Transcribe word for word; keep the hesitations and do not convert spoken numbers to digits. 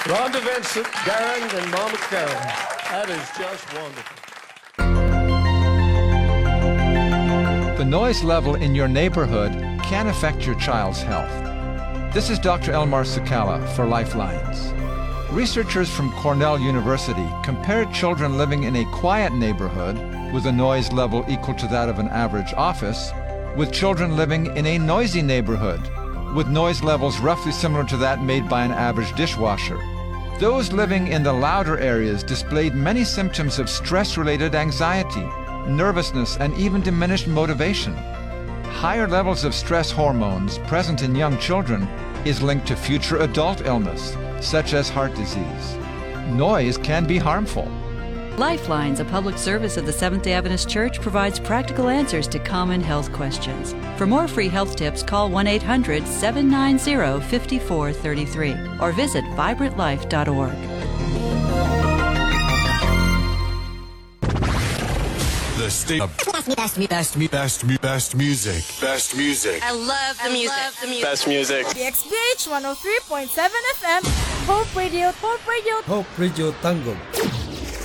Rhonda Vincent, Darren, and Mama Karen. That is just wonderful. The noise level in your neighborhood can affect your child's health. This is Doctor Elmar Sakala for Lifelines. Researchers from Cornell University compared children living in a quiet neighborhood with a noise level equal to that of an average office with children living in a noisy neighborhood with noise levels roughly similar to that made by an average dishwasher. Those living in the louder areas displayed many symptoms of stress-related anxiety, nervousness, and even diminished motivation. Higher levels of stress hormones present in young children is linked to future adult illness, such as heart disease. Noise can be harmful. Lifelines, a public service of the Seventh-day Adventist Church, provides practical answers to common health questions. For more free health tips, call one eight hundred, seven nine zero, five four three three or visit vibrant life dot org. The state of best, best, best, best, best music. Best music. I love the music. I love the music. Best music. The X B H one oh three point seven F M, Hope Radio, Hope Radio, Hope Radio Tanggol.